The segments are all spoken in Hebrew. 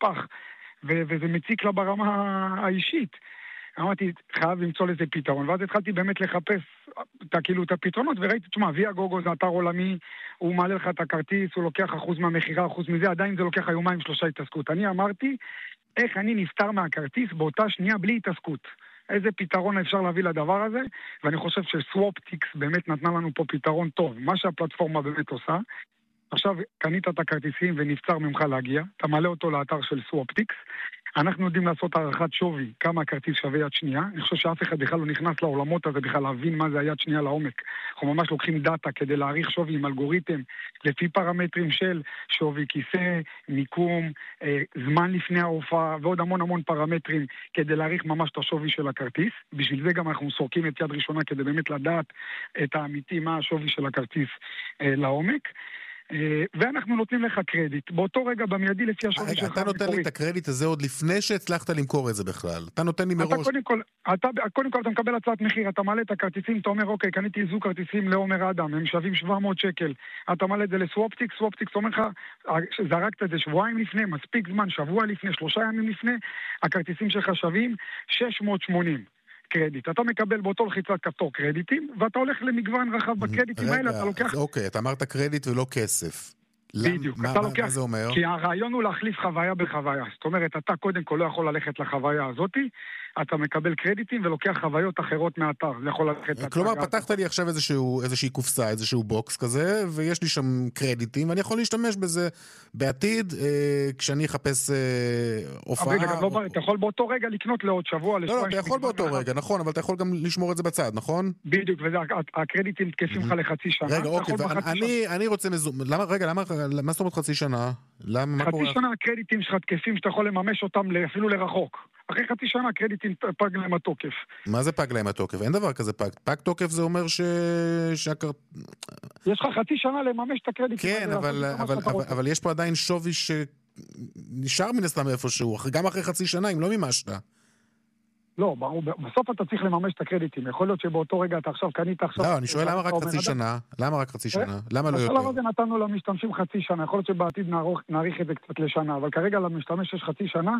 לפח, וזה מציק לה ברמה האישית. אמרתי, חייב למצוא לזה פתרון, ואז התחלתי באמת לחפש כאילו את הפתרונות, וראיתי, תשמע, ויה גוגו זה אתר עולמי, הוא מעלה לך את הכרטיס, הוא לוקח אחוז מהמחירה, אחוז מזה, עדיין זה לוקח היומיים 3 התעסקות. אני אמרתי, איך אני נפטר מהכרטיס באותה שנייה בלי התעסקות? איזה פתרון אפשר להביא לדבר הזה? ואני חושב שסוופטיקס באמת נתנה לנו פה פתרון טוב. מה שהפלטפורמה באמת עושה, עכשיו קנית את הכרטיסים ונבצר ממך להגיע, אתה מעלה אותו לאתר של סוופטיקס, אנחנו יודעים לעשות הערכת שווי, כמה הכרטיס שווה יד שנייה. אני חושב שאף אחד בכלל לא נכנס לעולמות הזה בכלל להבין מה זה היד שנייה לעומק. אנחנו ממש לוקחים דאטה כדי להעריך שווי עם אלגוריתם, לפי פרמטרים של שווי כיסא, מיקום, זמן לפני ההופעה, ועוד המון פרמטרים כדי להעריך ממש את השווי של הכרטיס. בשביל זה גם אנחנו סורקים את יד ראשונה כדי באמת לדעת את האמיתי מה השווי של הכרטיס לעומק. ואנחנו נותנים לך קרדיט. באותו רגע במיידי לפי השווי שלך. אתה נותן לי את הקרדיט הזה עוד לפני שהצלחת למכור את זה בכלל. אתה נותן לי מראש. קודם כל אתה מקבל הצעת מחיר, אתה מעלה את הכרטיסים, אתה אומר, אוקיי, קניתי זוג כרטיסים לעומר אדם, הם שווים 700 שקל. אתה מעלה את זה לסוופטיקס, סוופטיקס אומר לך, זרקת את זה שבועיים לפני, מספיק זמן, שבוע לפני, 3 ימים לפני, הכרטיסים שלך שווים 680. קרדיט. אתה מקבל באותו לחיצת כפתור קרדיטים, ואתה הולך למגוון רחב בקרדיטים האלה, אתה לוקח... אוקיי, אתה אמרת קרדיט ולא כסף. בדיוק, אתה לוקח... מה זה אומר? כי הרעיון הוא להחליף חוויה בחוויה. זאת אומרת, אתה קודם כל לא יכול ללכת לחוויה הזאת, אתה מקבל קרדיטים ולוקח חוויות אחרות מהאתר. כלומר, פתחת לי עכשיו איזושהי קופסה, איזשהו בוקס כזה, ויש לי שם קרדיטים, ואני יכול להשתמש בזה בעתיד, כשאני אחפש הופעה. אתה יכול באותו רגע לקנות לעוד שבוע. לא, אתה יכול באותו רגע, נכון, אבל אתה יכול גם לשמור את זה בצד, נכון? בדיוק, והקרדיטים תקפים לך לחצי שנה. רגע, אוקיי, אני רוצה מה זאת אומרת חצי שנה? חצי שנה הקרדיטים שלך תקפים שאתה יכול לממש אותם אפילו לרחוק. אחרי חצי שנה הקרדיטים פג להם התוקף. מה זה פג להם התוקף? אין דבר כזה פג. פג תוקף זה אומר יש לך חצי שנה לממש את הקרדיטים. כן, אבל יש פה עדיין שווי שנשאר מן הסתם איפשהו, גם אחרי חצי שנה, אם לא מימשת. לא, בסוף אתה צריך לממש את הקרדיטים. יכול להיות שבאותו רגע אתה עכשיו קנית עכשיו... לא, אני שואל למה רק חצי שנה? למה רק חצי שנה? למה לא יותר? בשלב הזה נתנו למשתמשים חצי שנה. יכול להיות שבעתיד נאריך את זה קצת לשנה, אבל כרגע למשתמש יש חצי שנה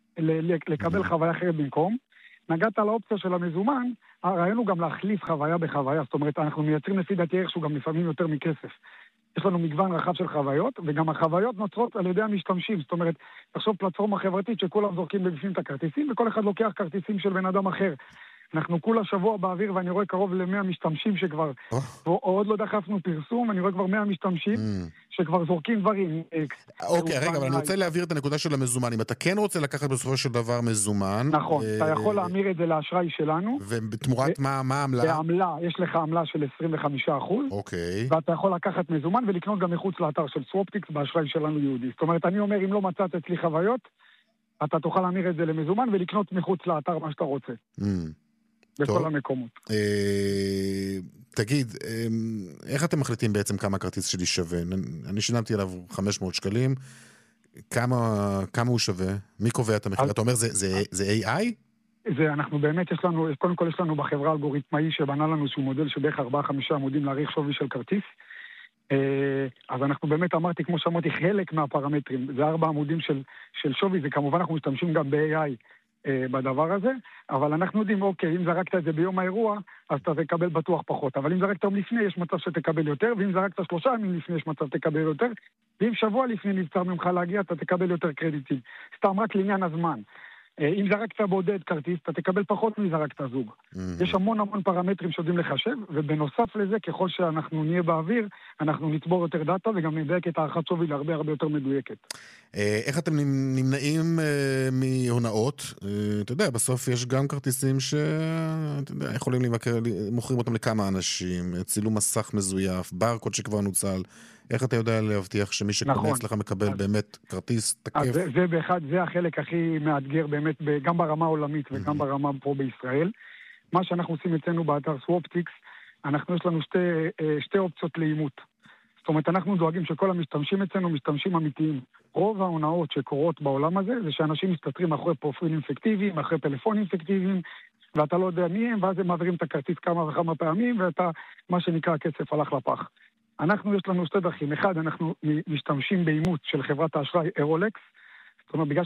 לקבל חוויה אחרת במקום. נגעת לאופציה של המזומן, הרעיון הוא גם להחליף חוויה בחוויה. זאת אומרת, אנחנו מייצרים לפי דעתי ערך שהוא גם לפעמים יותר מכסף. יש לנו מגוון רחב של חוויות, וגם החוויות נוצרות על ידי המשתמשים. זאת אומרת, תחשוב פלטפורמה חברתית שכולם זורקים בפנים את הכרטיסים, וכל אחד לוקח כרטיסים של בן אדם אחר. אנחנו כולה שבוע באוויר, ואני רואה קרוב ל100 משתמשים שכבר, עוד לא דחפנו פרסום, אני רואה כבר 100 משתמשים שכבר זורקים דברים. אוקיי, רגע, אבל אני רוצה להעביר את הנקודה של המזומן. אם אתה כן רוצה לקחת בסופו של דבר מזומן... נכון, אתה יכול להמיר את זה לאשראי שלנו. ובתמורת מה העמלה? בעמלה, יש לך עמלה של 25%. אוקיי. ואתה יכול לקחת מזומן ולקנות גם מחוץ לאתר של סוופטיקס באשראי שלנו יהודי. זאת אומרת, אני אומר, אם לא מצאת אצלי חוויות, אתה תוכל להמיר את זה למזומן ולקנות מחוץ לאתר מה שאתה רוצה. בכל המקומות. תגיד, איך אתם מחליטים בעצם כמה הכרטיס שלי שווה? אני שילמתי עליו 500 שקלים, כמה הוא שווה? מי קובע את המחיר? אתה אומר, זה AI? אנחנו באמת, קודם כל יש לנו בחברה אלגוריתמאי שבנה לנו איזשהו מודל שבערך 4-5 עמודים להעריך שווי של כרטיס. אז אנחנו באמת אמרתי, כמו שאמרתי, חלק מהפרמטרים, זה 4 עמודים של שווי, וכמובן אנחנו משתמשים גם ב-AI בדבר הזה, אבל אנחנו יודעים, אוקיי, אם זרקת את זה ביום האירוע, אז אתה תקבל בטוח פחות, אבל אם זרקת יום לפני, יש מצב שתקבל יותר, ואם זרקת 3 ימים לפני, יש מצב שתקבל יותר, ואם שבוע לפני נבצר ממך להגיע, אתה תקבל יותר קרדיטים. סתם רק לעניין הזמן. אם זרקת בודד כרטיס, אתה תקבל פחות מזרקת זוג. יש המון פרמטרים שיודעים לחשב, ובנוסף לזה, ככל שאנחנו נהיה באוויר, אנחנו נצבור יותר דאטה, וגם נדייק את הערכת שווי להרבה יותר מדויקת. איך אתם נמנעים מהונאות? אתה יודע, בסוף יש גם כרטיסים שיכולים מוכרים אותם לכמה אנשים, צילום מסך מזויף, ברקוד שכבר נוצל. איך אתה יודע להבטיח שמי שקונה אצלך מקבל באמת כרטיס תקף? זה החלק הכי מאתגר באמת, גם ברמה העולמית וגם ברמה פה בישראל. מה שאנחנו עושים אצלנו באתר סוופטיקס, יש לנו שתי אופציות לאימות. זאת אומרת, אנחנו דואגים שכל המשתמשים אצלנו משתמשים אמיתיים. רוב ההונאות שקורות בעולם הזה, זה שאנשים מסתתרים אחרי פרופילים פיקטיביים, אחרי פלאפונים פיקטיביים, ואתה לא יודע מי הם, ואז הם מעבירים את הכרטיס כמה וכמה פעמים, ואתה, מה שנקרא, הכסף הלך לפח. יש לנו 2 דרכים. אחד, אנחנו משתמשים באימות של חברת האשראי אירולקס, זאת אומרת, בגלל